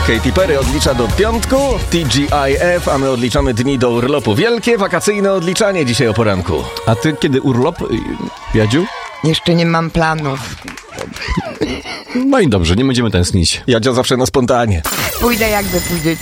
Katy Perry odlicza do piątku, TGIF, a my odliczamy dni do urlopu. Wielkie wakacyjne odliczanie dzisiaj o poranku. A ty kiedy urlop, Jadziu? Jeszcze nie mam planów. No i dobrze, nie będziemy tęsknić. Jadzia zawsze na spontanie. Pójdę jakby pójdę.